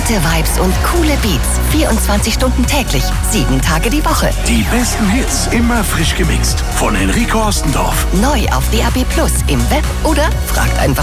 Gute Vibes und coole Beats. 24 Stunden täglich, 7 Tage die Woche. Die besten Hits, immer frisch gemixt. Von Enrico Ostendorf. Neu auf DAB+ im Web oder fragt einfach